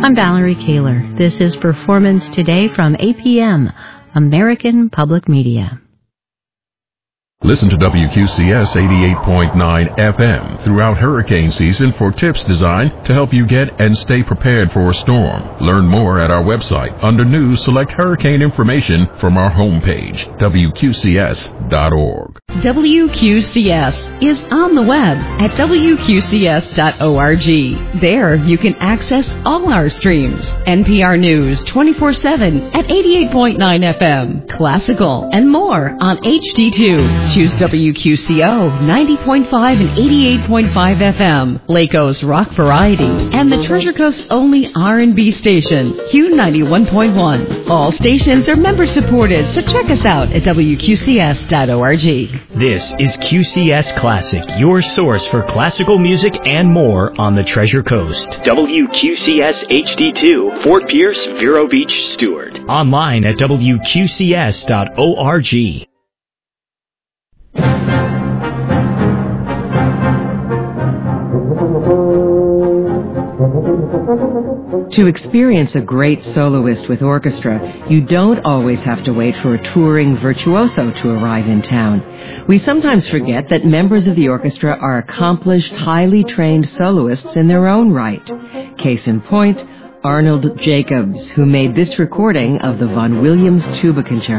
I'm Valerie Kaler. This is Performance Today from APM, American Public Media. Listen to WQCS 88.9 FM throughout hurricane season for tips designed to help you get and stay prepared for a storm. Learn more at our website. Under News, select hurricane information from our homepage, WQCS.org. WQCS is on the web at WQCS.org. There you can access all our streams. NPR News 24/7 at 88.9 FM, classical, and more on HD2. Choose WQCO 90.5 and 88.5 FM, Laco's Rock Variety, and the Treasure Coast's only R&B station, Q91.1. All stations are member supported, so check us out at WQCS.org. This is QCS Classic, your source for classical music and more on the Treasure Coast. WQCS HD2, Fort Pierce, Vero Beach, Stewart. Online at WQCS.org. To experience a great soloist with orchestra, you don't always have to wait for a touring virtuoso to arrive in town. We sometimes forget that members of the orchestra are accomplished, highly trained soloists in their own right. Case in point, Arnold Jacobs, who made this recording of the Vaughan Williams Tuba Concerto.